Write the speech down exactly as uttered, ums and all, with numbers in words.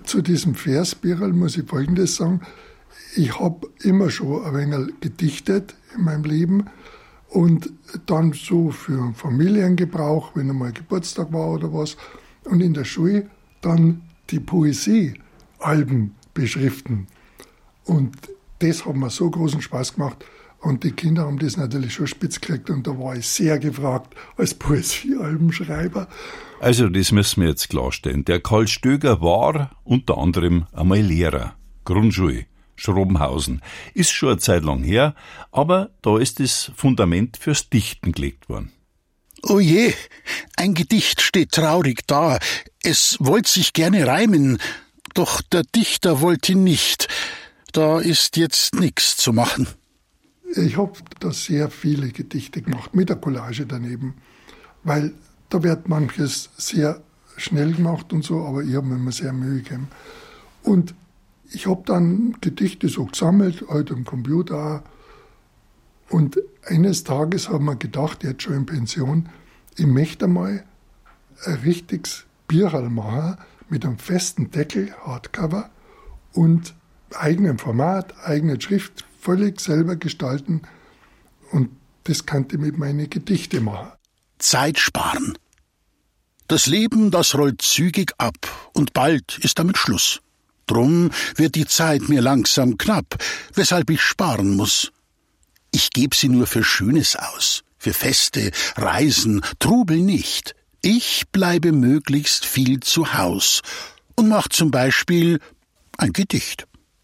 zu diesem Versbirl muss ich Folgendes sagen. Ich habe immer schon ein wenig gedichtet in meinem Leben und dann so für Familiengebrauch, wenn einmal Geburtstag war oder was. Und in der Schule dann die Poesiealben beschriften. Und das hat mir so großen Spaß gemacht. Und die Kinder haben das natürlich schon spitz gekriegt und da war ich sehr gefragt als Poesiealbenschreiber. Also das müssen wir jetzt klarstellen. Der Karl Stöger war unter anderem einmal Lehrer, Grundschule, Schrobenhausen. Ist schon eine Zeit lang her, aber da ist das Fundament fürs Dichten gelegt worden. Oh je, ein Gedicht steht traurig da. Es wollte sich gerne reimen, doch der Dichter wollte nicht. Da ist jetzt nichts zu machen. Ich habe da sehr viele Gedichte gemacht, mit der Collage daneben, weil da wird manches sehr schnell gemacht und so, aber ich habe mir immer sehr Mühe gegeben. Und ich habe dann Gedichte so gesammelt, halt am Computer auch. Und eines Tages habe ich mir gedacht, jetzt schon in Pension, ich möchte mal ein richtiges Bierl machen mit einem festen Deckel, Hardcover und eigenem Format, eigene Schrift, völlig selber gestalten. Und das kann ich mit meinen Gedichten machen. Zeit sparen. Das Leben, das rollt zügig ab und bald ist damit Schluss. Drum wird die Zeit mir langsam knapp, weshalb ich sparen muss. Ich geb sie nur für Schönes aus, für Feste, Reisen, Trubel nicht. Ich bleibe möglichst viel zu Haus und mach zum Beispiel ein Gedicht.